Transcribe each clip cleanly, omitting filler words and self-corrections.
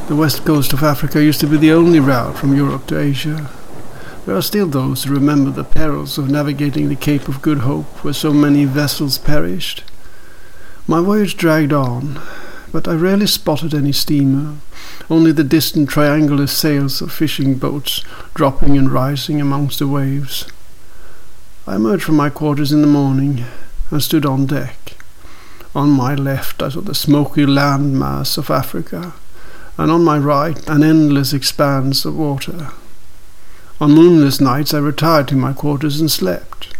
The west coast of Africa used to be the only route from Europe to Asia. There are still those who remember the perils of navigating the Cape of Good Hope, where so many vessels perished. My voyage dragged on, but I rarely spotted any steamer, only the distant triangular sails of fishing boats dropping and rising amongst the waves. I emerged from my quarters in the morning and stood on deck. On my left I saw the smoky land mass of Africa, and on my right an endless expanse of water. On moonless nights I retired to my quarters and slept.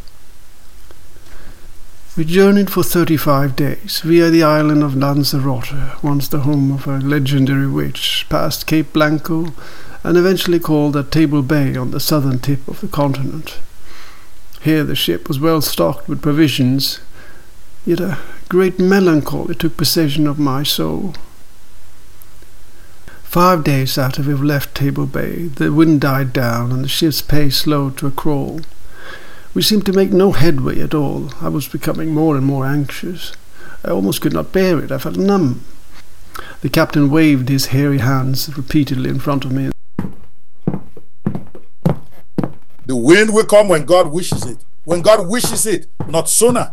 We journeyed for 35 days via the island of Lanzarote, once the home of a legendary witch, past Cape Blanco, and eventually called at Table Bay on the southern tip of the continent. Here the ship was well stocked with provisions, yet a great melancholy took possession of my soul. 5 days after we left Table Bay, the wind died down and the ship's pace slowed to a crawl. We seemed to make no headway at all. I was becoming more and more anxious. I almost could not bear it. I felt numb. The captain waved his hairy hands repeatedly in front of me. The wind will come when God wishes it. When God wishes it, not sooner.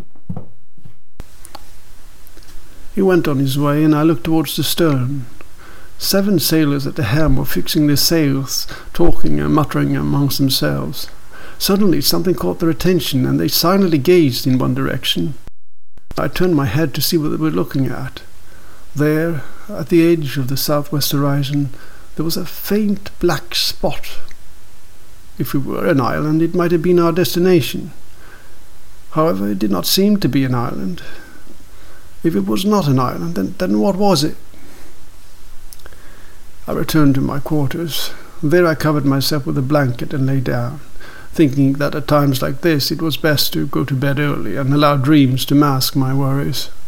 He went on his way, and I looked towards the stern. 7 sailors at the helm were fixing their sails, talking and muttering amongst themselves. Suddenly something caught their attention, and they silently gazed in one direction. I turned my head to see what they were looking at. There, at the edge of the southwest horizon, there was a faint black spot. If we were an island, it might have been our destination. However, it did not seem to be an island. If it was not an island, then what was it? I returned to my quarters. There I covered myself with a blanket and lay down, thinking that at times like this it was best to go to bed early and allow dreams to mask my worries.